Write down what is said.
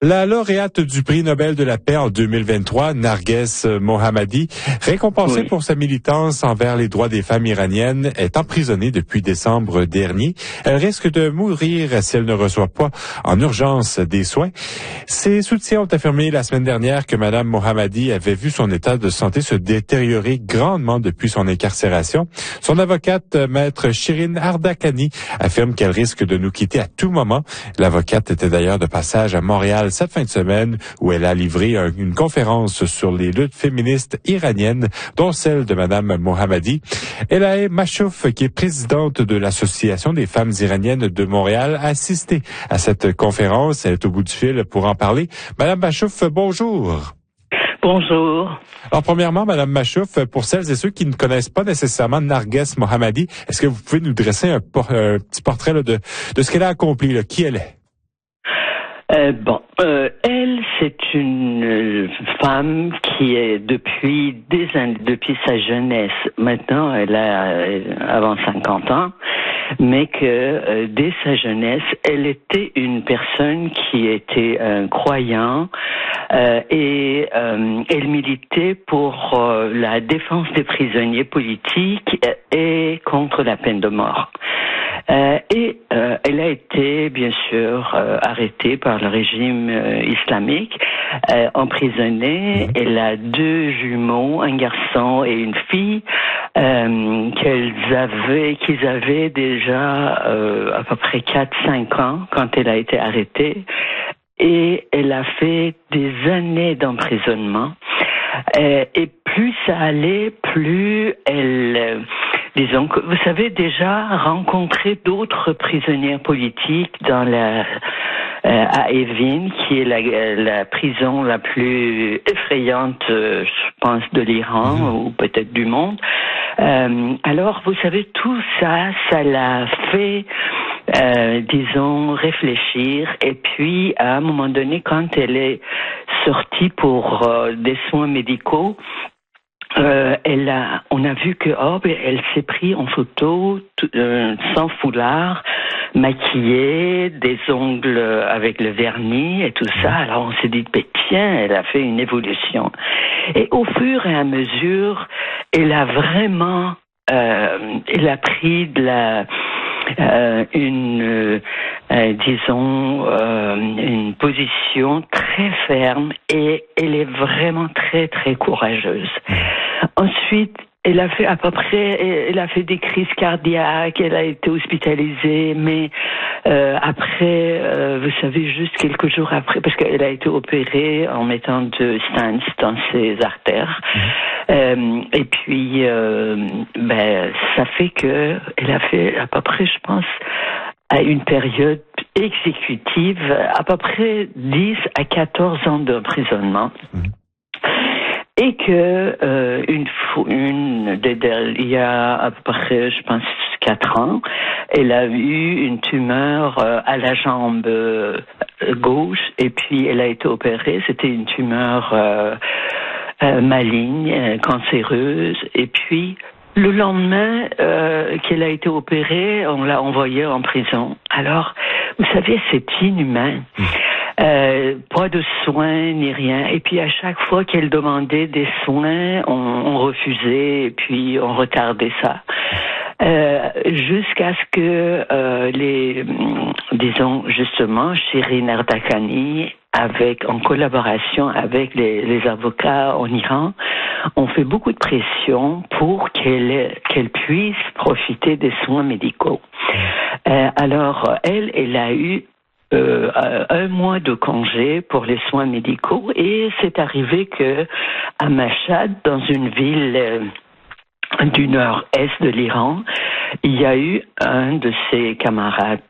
La lauréate du prix Nobel de la paix en 2023, Narges Mohammadi, récompensée pour sa militance envers les droits des femmes iraniennes, est emprisonnée depuis décembre dernier. Elle risque de mourir si elle ne reçoit pas en urgence des soins. Ses soutiens ont affirmé la semaine dernière que Mme Mohammadi avait vu son état de santé se détériorer grandement depuis son incarcération. Son avocate, maître Shirin Ardakani, affirme qu'elle risque de nous quitter à tout moment. L'avocate était d'ailleurs de passage à Montréal cette fin de semaine où elle a livré une conférence sur les luttes féministes iraniennes, dont celle de Mme Mohammadi. Elahe Machouf, qui est présidente de l'Association des femmes iraniennes de Montréal, a assisté à cette conférence. Elle est au bout du fil pour en parler. Mme Machouf, bonjour. Bonjour. Alors, premièrement, Mme Machouf, pour celles et ceux qui ne connaissent pas nécessairement Narges Mohammadi, est-ce que vous pouvez nous dresser un petit portrait là, de ce qu'elle a accompli, là, qui elle est? Elle, c'est une femme qui est depuis sa jeunesse, maintenant elle a avant 50 ans, mais que dès sa jeunesse, elle était une personne qui était croyant et elle militait pour la défense des prisonniers politiques et contre la peine de mort. Elle a été, bien sûr, arrêtée par le régime islamique, emprisonnée. Elle a 2 jumeaux, un garçon et une fille, qu'ils avaient déjà à peu près 4-5 ans quand elle a été arrêtée. Et elle a fait des années d'emprisonnement. Et plus ça allait, plus elle... disons que vous savez déjà rencontrer d'autres prisonnières politiques dans à Evin, qui est la prison la plus effrayante, je pense, de l'Iran ou peut-être du monde. Alors, vous savez, tout ça l'a fait, disons, réfléchir. Et puis, à un moment donné, quand elle est sortie pour des soins médicaux, on a vu que elle s'est pris en photo sans foulard, maquillée, des ongles avec le vernis et tout ça. Alors on s'est dit, tiens, elle a fait une évolution. Et au fur et à mesure, elle a vraiment, elle a pris une position très ferme et elle est vraiment très très courageuse. Ensuite, elle a fait des crises cardiaques, elle a été hospitalisée, mais après, vous savez, juste quelques jours après, parce qu'elle a été opérée en mettant de stents dans ses artères. Et puis, ça fait que elle a fait à peu près, je pense, à une période exécutive, à peu près 10 à 14 ans d'emprisonnement. Et que il y a à peu près, je pense, 4 ans, elle a eu une tumeur à la jambe gauche, et puis elle a été opérée. C'était une tumeur maligne, cancéreuse, et puis le lendemain qu'elle a été opérée, on l'a envoyée en prison. Alors, vous savez, c'est inhumain. Pas de soins ni rien. Et puis à chaque fois qu'elle demandait des soins, on refusait et puis on retardait ça. Jusqu'à ce que disons justement, Shirin Ardakani, en collaboration avec les avocats en Iran, ont fait beaucoup de pression pour qu'elle puisse profiter des soins médicaux. Alors elle a eu 1 mois de congé pour les soins médicaux, et c'est arrivé que à Mashhad, dans une ville du nord-est de l'Iran, il y a eu un de ses camarades